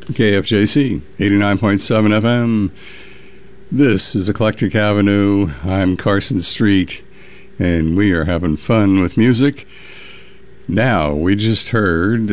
KFJC 89.7 FM. This is Eclectic Avenue. I'm Carson Street, and we are having fun with music. Now, we just heard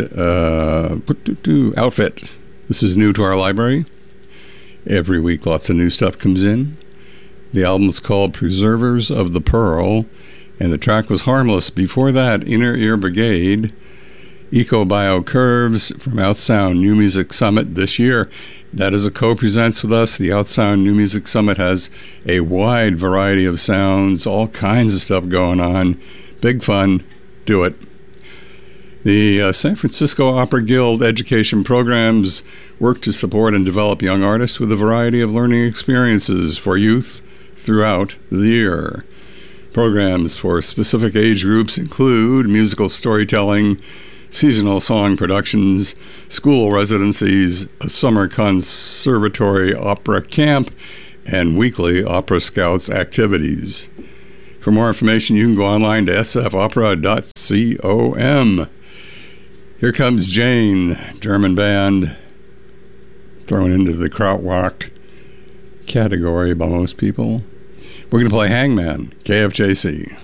Outfit. This is new to our library. Every week, lots of new stuff comes in. The album's called Preservers of the Pearl, and the track was Harmless. Before that, Inner Ear Brigade, Eco Bio Curves from Outsound New Music Summit this year. That is a co-presents with us. The Outsound New Music Summit has a wide variety of sounds, all kinds of stuff going on. Big fun. Do it. The San Francisco Opera Guild education programs work to support and develop young artists with a variety of learning experiences for youth throughout the year. Programs for specific age groups include musical storytelling, seasonal song productions, school residencies, a summer conservatory opera camp, and weekly Opera Scouts activities. For more information, you can go online to sfopera.com. Here comes Jane, German band, thrown into the krautrock category by most people. We're going to play Hangman, KFJC.